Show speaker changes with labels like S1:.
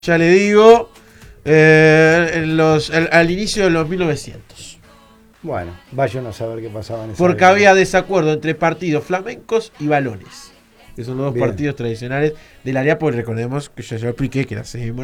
S1: Ya le digo, al inicio de los 1900.
S2: Bueno, vayan a saber qué pasaba en esa
S1: Porque
S2: época.
S1: había desacuerdo entre partidos flamencos y balones, que son los dos
S2: Bien.
S1: partidos tradicionales del área, porque recordemos que yo expliqué que la